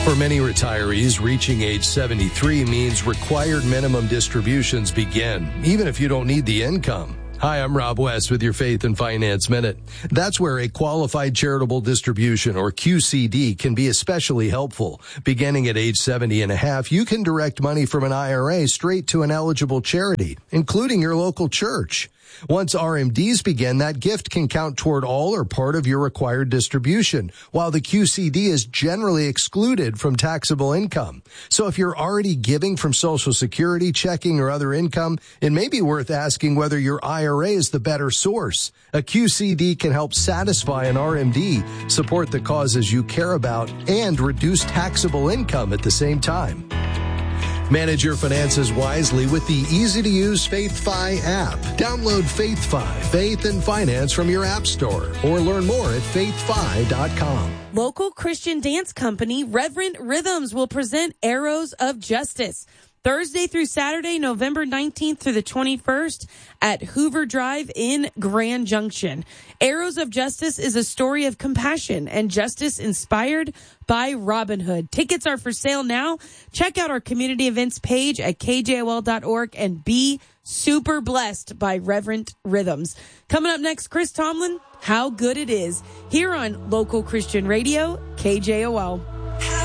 For many retirees, reaching age 73 means required minimum distributions begin, even if you don't need the income. Hi, I'm Rob West with your Faith and Finance Minute. That's where a qualified charitable distribution, or QCD, can be especially helpful. Beginning at age 70 and a half, you can direct money from an IRA straight to an eligible charity, including your local church. Once RMDs begin, that gift can count toward all or part of your required distribution, while the QCD is generally excluded from taxable income. So if you're already giving from Social Security, checking, or other income, it may be worth asking whether your IRA is the better source. A QCD can help satisfy an RMD, support the causes you care about, and reduce taxable income at the same time. Manage your finances wisely with the easy-to-use FaithFi app. Download FaithFi, Faith and Finance, from your app store or learn more at faithfi.com. Local Christian dance company Reverent Rhythms will present Arrows of Justice Thursday through Saturday, November 19th through the 21st at Hoover Drive in Grand Junction. Arrows of Justice is a story of compassion and justice inspired by Robin Hood. Tickets are for sale now. Check out our community events page at kjol.org and be super blessed by Reverent Rhythms. Coming up next, Chris Tomlin, How Good It Is, here on Local Christian Radio, KJOL.